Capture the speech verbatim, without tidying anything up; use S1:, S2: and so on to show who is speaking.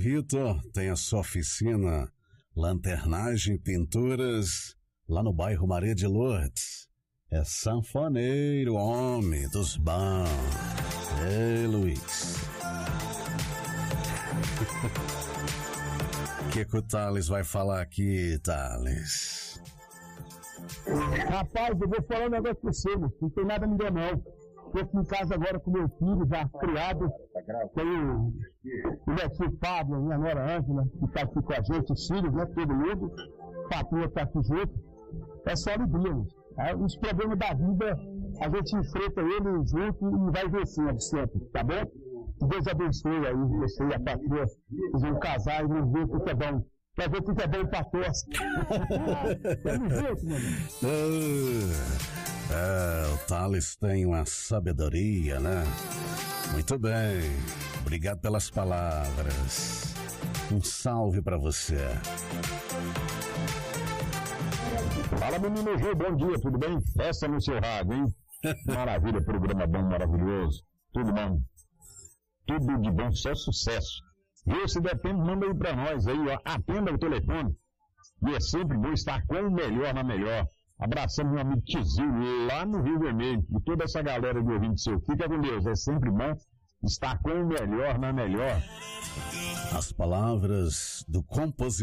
S1: Vitor tem a sua oficina Lanternagem Pinturas lá no bairro Maria de Lourdes. É sanfoneiro, homem dos bons. Ei, Luiz. O que que o Thales vai falar aqui, Thales?
S2: Rapaz, eu vou falar um negócio pra você, não tem nada a me dar, não. Estou aqui em casa agora com meu filho, já criado. Tenho o netinho Pablo, minha nora Ângela, que está aqui com a gente, os filhos, né? Todo mundo. O patrão está aqui junto. É só alegria, né? Os problemas da vida, a gente enfrenta ele junto e vai vencendo sempre, tá bom? Deus abençoe aí, você e a patroa. Vocês vão casar e vão ver o que é bom. Vai ver o que é bom pra tosse. Vamos ver, mano.
S1: É, o Thales tem uma sabedoria, né? Muito bem. Obrigado pelas palavras. Um salve pra você.
S3: Fala, menino Gil, bom dia, tudo bem? Festa no seu rádio, hein? Maravilha, programa bom, maravilhoso. Tudo bom. Tudo de bom, só sucesso. E se depende, manda aí pra nós aí, ó. Atenda o telefone. E é sempre bom estar com o melhor na melhor. Abraçando meu amigo Tizil lá no Rio Vermelho. E toda essa galera de ouvinte seu. Fica com Deus, é sempre bom estar com o melhor na melhor.
S1: As palavras do compositor